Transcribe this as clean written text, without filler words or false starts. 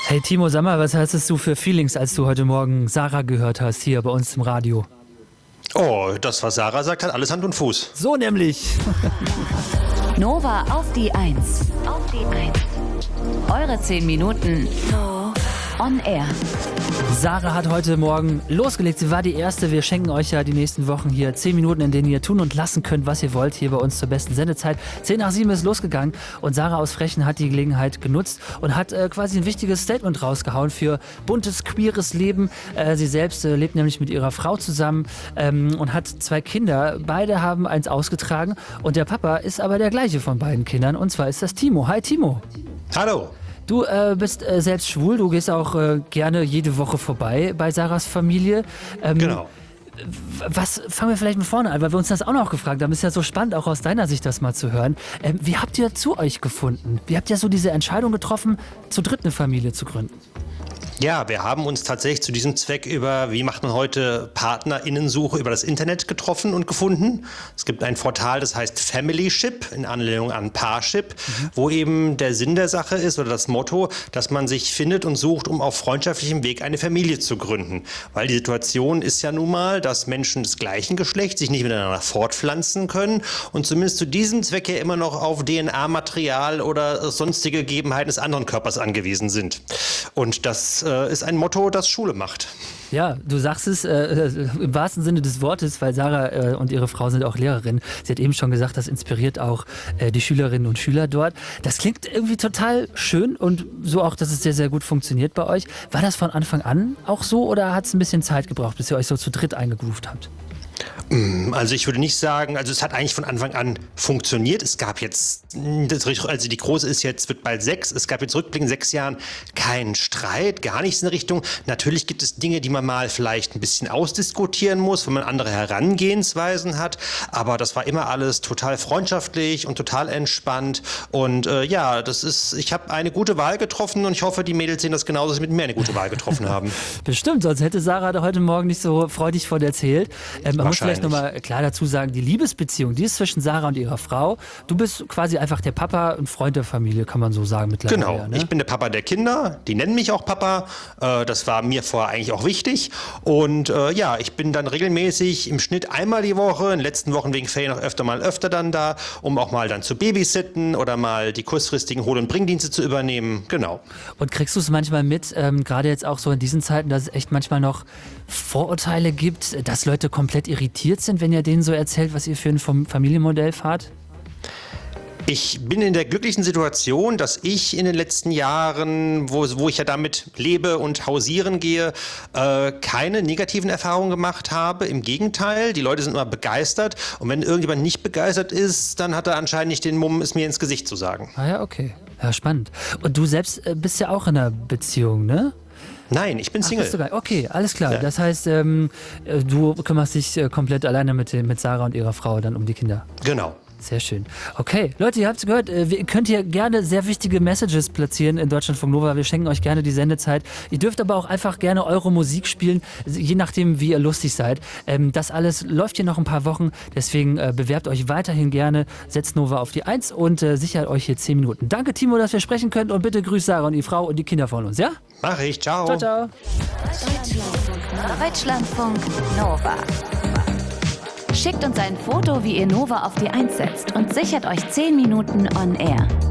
Hey Timo, sag mal, was hattest du für Feelings, als du heute Morgen Sarah gehört hast, hier bei uns im Radio? Oh, das, was Sarah sagt, hat alles Hand und Fuß. So nämlich. Nova auf die 1. Auf die 1. Eure 10 Minuten on air. Sarah hat heute Morgen losgelegt. Sie war die Erste. Wir schenken euch ja die nächsten Wochen hier 10 Minuten, in denen ihr tun und lassen könnt, was ihr wollt, hier bei uns zur besten Sendezeit. 10 nach 7 ist losgegangen und Sarah aus Frechen hat die Gelegenheit genutzt und hat quasi ein wichtiges Statement rausgehauen für buntes, queeres Leben. Sie selbst lebt nämlich mit ihrer Frau zusammen und hat 2 Kinder. Beide haben eins ausgetragen und der Papa ist aber der gleiche von beiden Kindern und zwar ist das Timo. Hi Timo. Hallo. Du bist selbst schwul, du gehst auch gerne jede Woche vorbei bei Sarahs Familie. Genau. Fangen wir vielleicht mit vorne an, weil wir uns das auch noch gefragt haben. Ist ja so spannend, auch aus deiner Sicht das mal zu hören. Wie habt ihr zu euch gefunden? Wie habt ihr so diese Entscheidung getroffen, zu dritt eine Familie zu gründen? Ja, wir haben uns tatsächlich zu diesem Zweck über, wie macht man heute PartnerInnensuche, über das Internet getroffen und gefunden. Es gibt ein Portal, das heißt Familyship, in Anlehnung an Parship, wo eben der Sinn der Sache ist oder das Motto, dass man sich findet und sucht, um auf freundschaftlichem Weg eine Familie zu gründen. Weil die Situation ist ja nun mal, dass Menschen des gleichen Geschlechts sich nicht miteinander fortpflanzen können und zumindest zu diesem Zweck ja immer noch auf DNA-Material oder sonstige Gegebenheiten des anderen Körpers angewiesen sind. Und das ist ein Motto, das Schule macht. Ja, du sagst es im wahrsten Sinne des Wortes, weil Sarah und ihre Frau sind auch Lehrerin. Sie hat eben schon gesagt, das inspiriert auch die Schülerinnen und Schüler dort. Das klingt irgendwie total schön und so auch, dass es sehr, sehr gut funktioniert bei euch. War das von Anfang an auch so oder hat es ein bisschen Zeit gebraucht, bis ihr euch so zu dritt eingegroovt habt? Also ich würde nicht sagen, also es hat eigentlich von Anfang an funktioniert. Es gab jetzt, also die Große ist jetzt, wird bald 6, es gab jetzt rückblickend 6 Jahren keinen Streit, gar nichts in der Richtung. Natürlich gibt es Dinge, die man mal vielleicht ein bisschen ausdiskutieren muss, wenn man andere Herangehensweisen hat, aber das war immer alles total freundschaftlich und total entspannt und ja, ich habe eine gute Wahl getroffen und ich hoffe, die Mädels sehen das genauso, dass sie mit mir eine gute Wahl getroffen haben. Bestimmt, sonst hätte Sarah da heute Morgen nicht so freudig von erzählt. Man muss vielleicht nochmal klar dazu sagen, die Liebesbeziehung, die ist zwischen Sarah und ihrer Frau. Du bist quasi einfach der Papa und Freund der Familie, kann man so sagen mittlerweile. Genau, ne? Ich bin der Papa der Kinder, die nennen mich auch Papa, das war mir vorher eigentlich auch wichtig und ja, ich bin dann regelmäßig im Schnitt einmal die Woche, in den letzten Wochen wegen Ferien noch öfter dann da, um auch mal dann zu babysitten oder mal die kurzfristigen Hol- und Bringdienste zu übernehmen, genau. Und kriegst du es manchmal mit, gerade jetzt auch so in diesen Zeiten, dass es echt manchmal noch Vorurteile gibt, dass Leute komplett irritiert sind, wenn ihr denen so erzählt, was ihr für ein Familienmodell fahrt? Ich bin in der glücklichen Situation, dass ich in den letzten Jahren, wo ich ja damit lebe und hausieren gehe, keine negativen Erfahrungen gemacht habe. Im Gegenteil, die Leute sind immer begeistert. Und wenn irgendjemand nicht begeistert ist, dann hat er anscheinend nicht den Mumm, es mir ins Gesicht zu sagen. Ah ja, okay. Ja, spannend. Und du selbst bist ja auch in einer Beziehung, ne? Nein, ich bin Single. Okay, alles klar. Ja. Das heißt, du kümmerst dich komplett alleine mit Sarah und ihrer Frau dann um die Kinder. Genau. Sehr schön. Okay, Leute, ihr habt es gehört. Ihr könnt hier gerne sehr wichtige Messages platzieren in Deutschlandfunk Nova. Wir schenken euch gerne die Sendezeit. Ihr dürft aber auch einfach gerne eure Musik spielen, je nachdem, wie ihr lustig seid. Das alles läuft hier noch ein paar Wochen. Deswegen bewerbt euch weiterhin gerne. Setzt Nova auf die 1 und sichert euch hier 10 Minuten. Danke, Timo, dass wir sprechen können. Und bitte grüßt Sarah und die Frau und die Kinder von uns, ja? Mach ich. Ciao. Ciao, ciao. Deutschlandfunk Nova. Schickt uns ein Foto, wie ihr Nova auf die 1 setzt und sichert euch 10 Minuten on air.